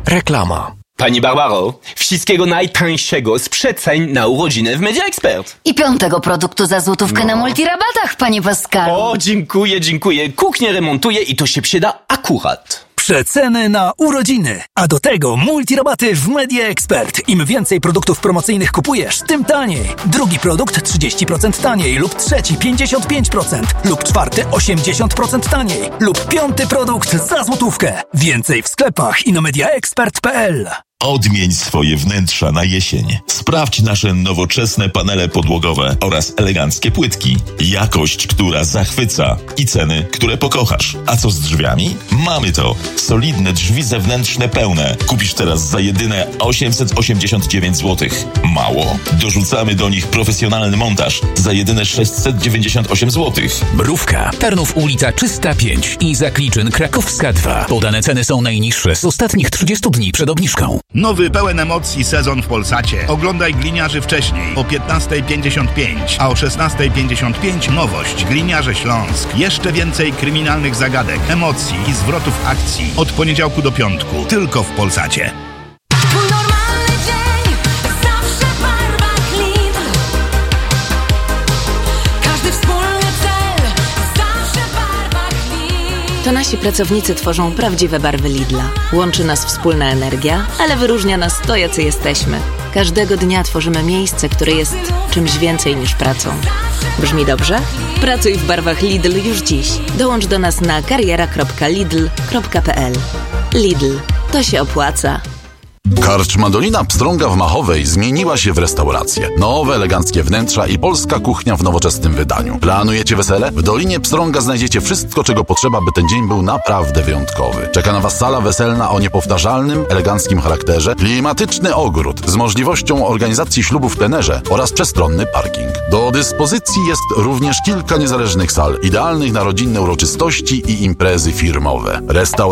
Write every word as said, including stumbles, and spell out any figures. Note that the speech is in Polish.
Reklama. Pani Barbaro, wszystkiego najtańszego z przeceń na urodziny w Media Expert. I piątego produktu za złotówkę no. na multirabatach, panie Pascalu. O, dziękuję, dziękuję. Kuchnię remontuję i to się przyda akurat. Przeceny na urodziny, a do tego multirabaty w Media Expert. Im więcej produktów promocyjnych kupujesz, tym taniej. Drugi produkt trzydzieści procent taniej lub trzeci pięćdziesiąt pięć procent lub czwarty osiemdziesiąt procent taniej lub piąty produkt za złotówkę. Więcej w sklepach i na mediaexpert kropka p l. Odmień swoje wnętrza na jesień. Sprawdź nasze nowoczesne panele podłogowe oraz eleganckie płytki. Jakość, która zachwyca i ceny, które pokochasz. A co z drzwiami? Mamy to. Solidne drzwi zewnętrzne pełne. Kupisz teraz za jedyne osiemset osiemdziesiąt dziewięć złotych. Mało? Dorzucamy do nich profesjonalny montaż za jedyne sześćset dziewięćdziesiąt osiem złotych. Mrówka, Tarnów ulica trzysta pięć i Zakliczyn Krakowska dwa. Podane ceny są najniższe z ostatnich trzydziestu dni przed obniżką. Nowy pełen emocji sezon w Polsacie. Oglądaj Gliniarzy wcześniej o piętnasta pięćdziesiąt pięć, a o szesnasta pięćdziesiąt pięć nowość Gliniarze Śląsk. Jeszcze więcej kryminalnych zagadek, emocji i zwrotów akcji od poniedziałku do piątku tylko w Polsacie. To nasi pracownicy tworzą prawdziwe barwy Lidla. Łączy nas wspólna energia, ale wyróżnia nas to, jacy jesteśmy. Każdego dnia tworzymy miejsce, które jest czymś więcej niż pracą. Brzmi dobrze? Pracuj w barwach Lidl już dziś. Dołącz do nas na kariera kropka lidl kropka p l. Lidl. To się opłaca. Karczma Dolina Pstrąga w Machowej zmieniła się w restaurację. Nowe, eleganckie wnętrza i polska kuchnia w nowoczesnym wydaniu. Planujecie wesele? W Dolinie Pstrąga znajdziecie wszystko, czego potrzeba, by ten dzień był naprawdę wyjątkowy. Czeka na Was sala weselna o niepowtarzalnym, eleganckim charakterze, klimatyczny ogród z możliwością organizacji ślubu w plenerze oraz przestronny parking. Do dyspozycji jest również kilka niezależnych sal, idealnych na rodzinne uroczystości i imprezy firmowe. Restauracja